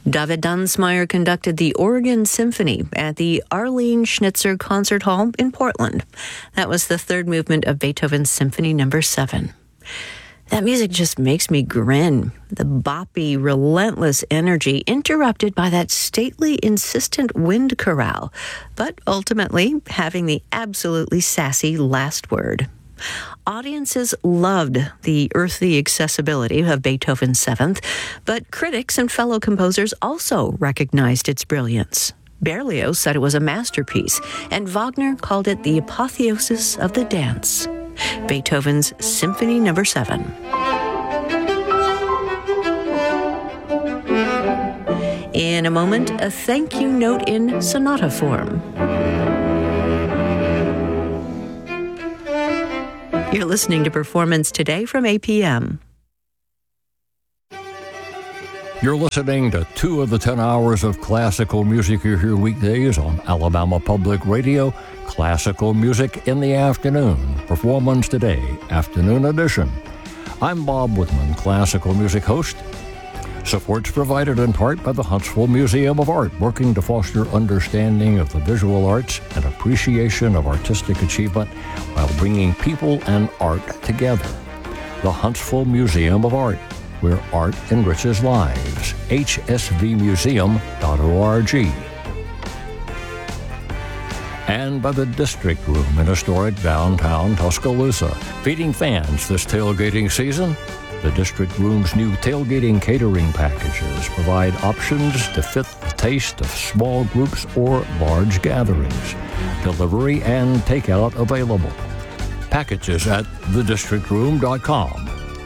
David Dunsmeyer conducted the Oregon Symphony at the Arlene Schnitzer Concert Hall in Portland. That was the third movement of Beethoven's Symphony No. 7. That music just makes me grin. The boppy, relentless energy interrupted by that stately, insistent wind chorale, but ultimately having the absolutely sassy last word. Audiences loved the earthy accessibility of Beethoven's Seventh, but critics and fellow composers also recognized its brilliance. Berlioz said it was a masterpiece, and Wagner called it the apotheosis of the dance. Beethoven's Symphony No. 7. In a moment, a thank you note in sonata form. You're listening to Performance Today from APM. You're listening to 2 of the 10 hours of classical music you hear weekdays on Alabama Public Radio. Classical music in the afternoon. Performance Today, afternoon edition. I'm Bob Whitman, classical music host. Support's provided in part by the Huntsville Museum of Art, working to foster understanding of the visual arts and appreciation of artistic achievement while bringing people and art together. The Huntsville Museum of Art, where art enriches lives. hsvmuseum.org. And by the District Room in historic downtown Tuscaloosa, feeding fans this tailgating season. The District Room's new tailgating catering packages provide options to fit the taste of small groups or large gatherings. Delivery and takeout available. Packages at thedistrictroom.com.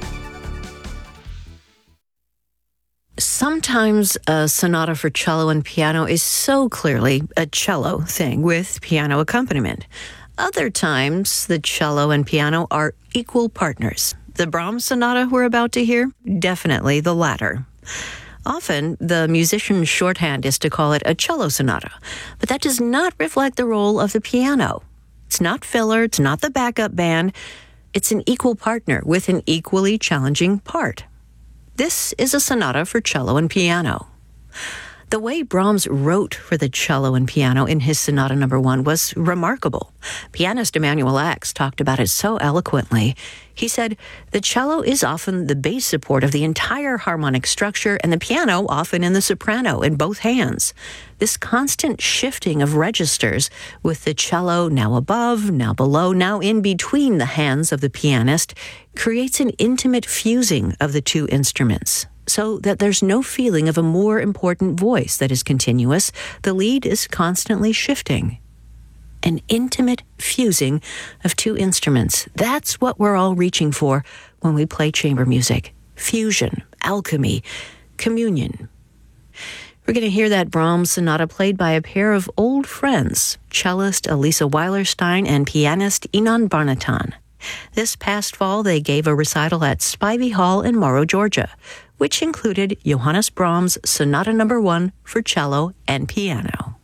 Sometimes a sonata for cello and piano is so clearly a cello thing with piano accompaniment. Other times, the cello and piano are equal partners. The Brahms sonata we're about to hear? Definitely the latter. Often, the musician's shorthand is to call it a cello sonata, but that does not reflect the role of the piano. It's not filler, it's not the backup band. It's an equal partner with an equally challenging part. This is a sonata for cello and piano. The way Brahms wrote for the cello and piano in his Sonata No. 1 was remarkable. Pianist Emanuel Ax talked about it so eloquently. He said, the cello is often the bass support of the entire harmonic structure, and the piano often in the soprano in both hands. This constant shifting of registers, with the cello now above, now below, now in between the hands of the pianist, creates an intimate fusing of the two instruments, so that there's no feeling of a more important voice that is continuous. The lead is constantly shifting. An intimate fusing of two instruments. That's what we're all reaching for when we play chamber music. Fusion, alchemy, communion. We're going to hear that Brahms sonata played by a pair of old friends, cellist Elisa Weilerstein and pianist Inon Barnatan. This past fall, they gave a recital at Spivey Hall in Morrow, Georgia, which included Johannes Brahms' Sonata No. 1 for cello and piano.